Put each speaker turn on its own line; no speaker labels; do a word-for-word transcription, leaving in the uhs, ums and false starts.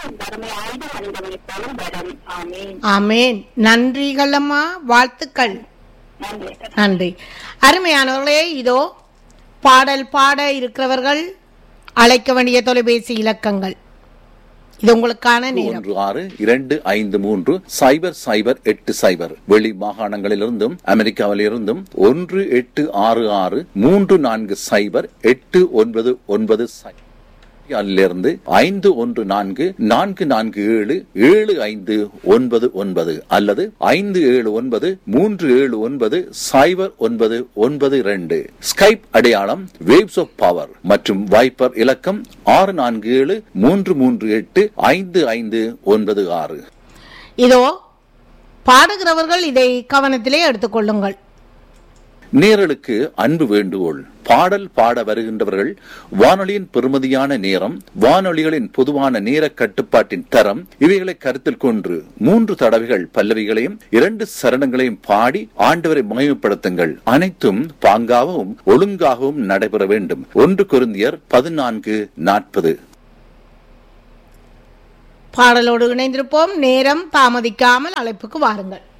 வறுமையாய்ந்து மனிதனைப்போலும் வரும். ஆமீன்.
ஆமேன். நன்றிகள் அம்மா, வாழ்த்துக்கள்.
நன்றி.
நன்றி. அருமையானவர்களே, இதோ பாடல் பாட இருக்கிறவர்கள் அழைக்க வேண்டிய தொலைபேசி இலக்கங்கள் இது உங்களுக்கான நேரம்.
ஒன்று ஆறு இரண்டு ஐந்து மூன்று சைபர் சைபர் எட்டு சைபர். வெளி மாகாணங்களிலிருந்தும் அமெரிக்காவிலிருந்தும் ஒன்று எட்டு ஆறு ஆறு மூன்று நான்கு சைபர் எட்டு ஒன்பது ஒன்பது இருந்து ஐந்து ஒன்று நான்கு நான்கு நான்கு ஏழு ஏழு ஐந்து ஒன்பது ஒன்பது அல்லது ஐந்து ஏழு ஒன்பது மூன்று ஏழு ஒன்பது சைபர் ஒன்பது ஒன்பது இரண்டு. ஸ்கைப் அடையாளம் வேவ்ஸ் ஆஃப் பவர் மற்றும் வைப்பர் இலக்கம் ஆறு நான்கு ஏழு மூன்று மூன்று எட்டு ஐந்து ஐந்து ஒன்பது ஆறு.
இதோ பாடுகிறவர்கள் இதை கவனத்திலே எடுத்துக்கொள்ளுங்கள்.
நேரலுக்கு அன்பு வேண்டுகோள். பாடல் பாட வருகின்றவர்கள் வானொலியின் பெறுமதியான நேரம், வானொலிகளின் பொதுவான நேர கட்டுப்பாட்டின் தரம் இவைகளை கருத்தில் கொண்டு மூன்று தடவைகள் பல்லவிகளையும் இரண்டு சரணங்களையும் பாடி ஆண்டவரை மகிமைப்படுத்துங்கள். அனைத்தும் பாங்காகவும் ஒழுங்காகவும் நடைபெற வேண்டும். ஒன்று கொரிந்தியர் பதினான்கு நாற்பது.
பாடலோடு இணைந்திருப்போம். நேரம் தாமதிக்காமல் அழைப்புக்கு வாருங்கள்.